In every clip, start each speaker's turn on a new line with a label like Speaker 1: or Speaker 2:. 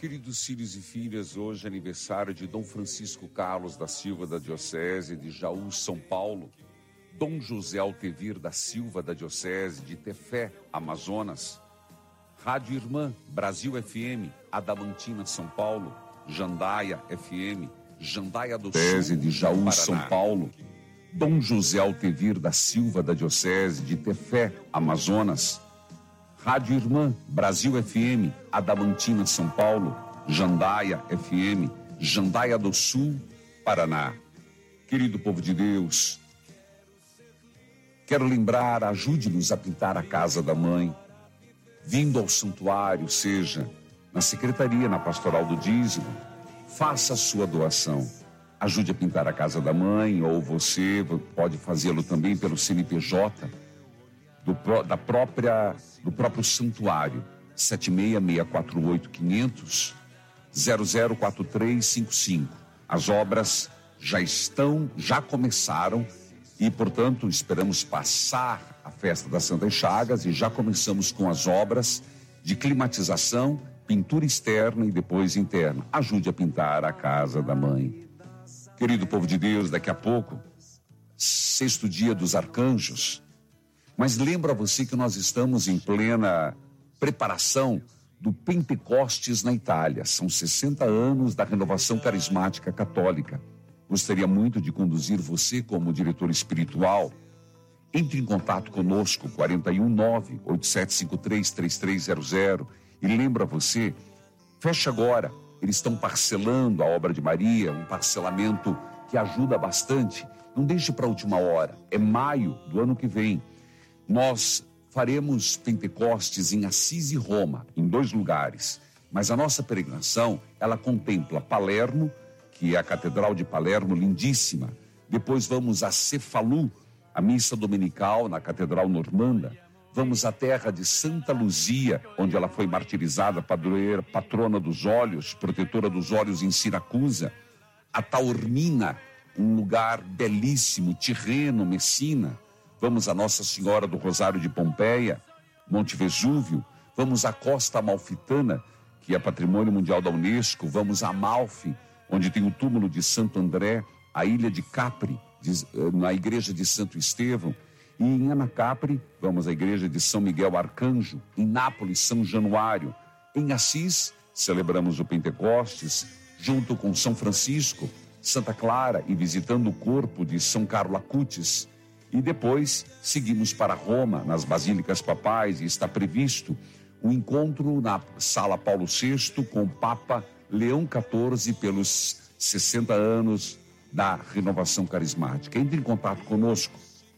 Speaker 1: Queridos filhos e filhas, hoje é aniversário de Dom Francisco Carlos da Silva, da Diocese de Jaú, São Paulo. Dom José Altevir da Silva, da Diocese de Tefé, Amazonas. Rádio Irmã, Brasil FM, Adamantina, São Paulo. Jandaia FM, Jandaia do Sul, de Jaú, Paraná. São Paulo. Dom José Altevir da Silva, da Diocese de Tefé, Amazonas. Rádio Irmã, Brasil FM, Adamantina, São Paulo. Jandaia FM, Jandaia do Sul, Paraná. Querido povo de Deus, quero lembrar, ajude-nos a pintar a casa da mãe. Vindo ao santuário, seja na secretaria, na pastoral do dízimo, faça a sua doação. Ajude a pintar a casa da mãe, ou você pode fazê-lo também pelo CNPJ do próprio santuário, 76648-500-004355. As obras já começaram e, portanto, esperamos passar a festa das Santas Chagas e já começamos com as obras de climatização, pintura externa e depois interna. Ajude a pintar a casa da mãe. Querido povo de Deus, daqui a pouco, 6º dia dos arcanjos, mas lembra você que nós estamos em plena preparação do Pentecostes na Itália. São 60 anos da renovação carismática católica. Gostaria muito de conduzir você como diretor espiritual. Entre em contato conosco, 419-8753-3300. E lembra você, fecha agora. Eles estão parcelando a obra de Maria, um parcelamento que ajuda bastante. Não deixe para a última hora. É maio do ano que vem. Nós faremos Pentecostes em Assis e Roma, em 2 lugares. Mas a nossa peregrinação, ela contempla Palermo, que é a Catedral de Palermo, lindíssima. Depois vamos a Cefalu, a missa dominical na Catedral Normanda. Vamos à terra de Santa Luzia, onde ela foi martirizada, padroeira, patrona dos olhos, protetora dos olhos em Siracusa. A Taormina, um lugar belíssimo, Tirreno, Messina. Vamos a Nossa Senhora do Rosário de Pompeia, Monte Vesúvio. Vamos à Costa Amalfitana, que é Patrimônio Mundial da Unesco. Vamos a Amalfi, onde tem o túmulo de Santo André, a ilha de Capri, na igreja de Santo Estevão. E em Anacapri, vamos à igreja de São Miguel Arcanjo. Em Nápoles, São Januário. Em Assis, celebramos o Pentecostes, junto com São Francisco, Santa Clara e visitando o corpo de São Carlo Acutis. E depois seguimos para Roma, nas Basílicas Papais, e está previsto um encontro na Sala Paulo VI com o Papa Leão XIV pelos 60 anos da renovação carismática. Entre em contato conosco,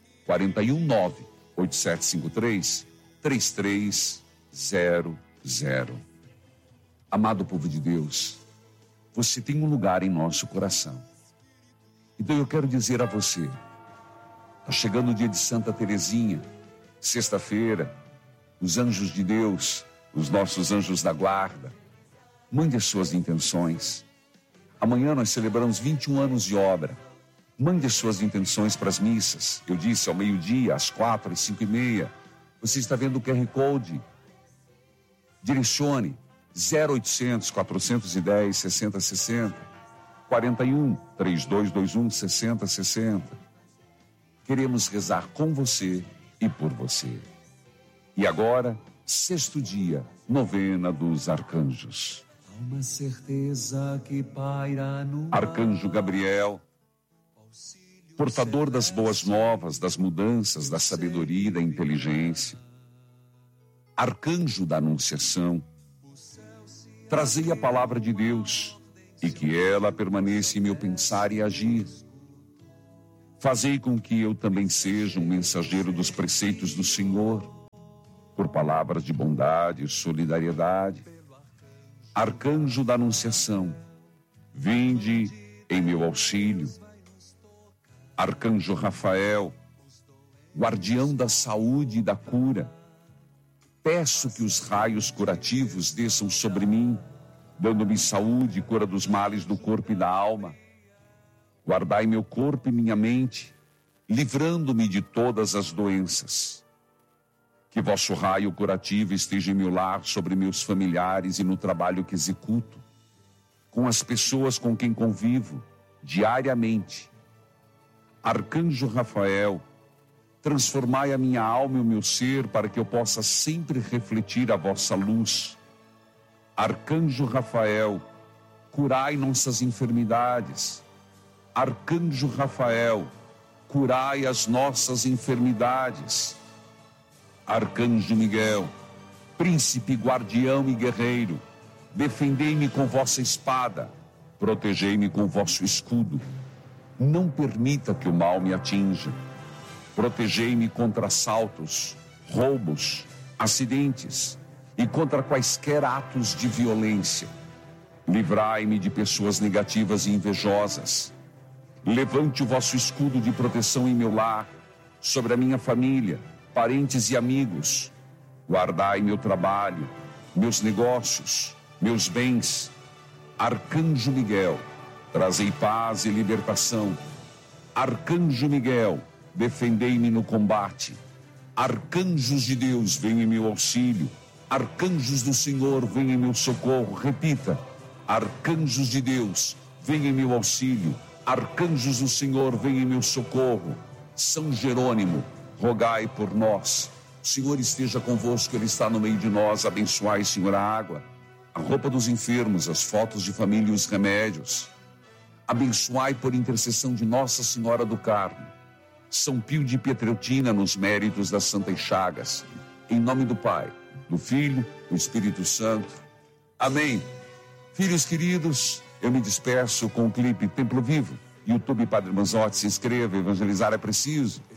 Speaker 1: 419-8753-3300. Amado povo de Deus, você tem um lugar em nosso coração. Então eu quero dizer a você, está chegando o dia de Santa Teresinha, sexta-feira, os anjos de Deus, os nossos anjos da guarda, mande as suas intenções. Amanhã nós celebramos 21 anos de obra. Mande as suas intenções para as missas. Eu disse ao meio-dia, às 4, às 5h30. Você está vendo o QR Code. Direcione 0800 410 6060 41 3221 6060. Queremos rezar com você e por você. E agora, 6º dia, novena dos arcanjos.
Speaker 2: Há uma certeza que paira no
Speaker 1: Arcanjo Gabriel, portador das boas novas, das mudanças, da sabedoria e da inteligência. Arcanjo da Anunciação, trazei a palavra de Deus e que ela permaneça em meu pensar e agir. Fazei com que eu também seja um mensageiro dos preceitos do Senhor, por palavras de bondade e solidariedade. Arcanjo da Anunciação, vinde em meu auxílio. Arcanjo Rafael, guardião da saúde e da cura, peço que os raios curativos desçam sobre mim, dando-me saúde e cura dos males do corpo e da alma. Guardai meu corpo e minha mente, livrando-me de todas as doenças. Que vosso raio curativo esteja em meu lar, sobre meus familiares e no trabalho que executo, com as pessoas com quem convivo diariamente. Arcanjo Rafael, transformai a minha alma e o meu ser para que eu possa sempre refletir a vossa luz. Arcanjo Rafael, curai nossas enfermidades. Arcanjo Rafael, curai as nossas enfermidades. Arcanjo Miguel, príncipe, guardião e guerreiro, defendei-me com vossa espada, protegei-me com vosso escudo. Não permita que o mal me atinja. Protegei-me contra assaltos, roubos, acidentes e contra quaisquer atos de violência. Livrai-me de pessoas negativas e invejosas. Levante o vosso escudo de proteção em meu lar, sobre a minha família, parentes e amigos. Guardai meu trabalho, meus negócios, meus bens. Arcanjo Miguel, trazei paz e libertação. Arcanjo Miguel, defendei-me no combate. Arcanjos de Deus, venham em meu auxílio. Arcanjos do Senhor, venham em meu socorro. Repita: arcanjos de Deus, venham em meu auxílio. Arcanjos do Senhor, venham em meu socorro. São Jerônimo, rogai por nós. O Senhor esteja convosco, Ele está no meio de nós. Abençoai, Senhor, a água, a roupa dos enfermos, as fotos de família e os remédios. Abençoai por intercessão de Nossa Senhora do Carmo, São Pio de Pietreutina, nos méritos das Santas Chagas. Em nome do Pai, do Filho, do Espírito Santo. Amém. Filhos queridos, eu me despeço com o clipe Templo Vivo. YouTube Padre Manzotti, se inscreva, evangelizar é preciso.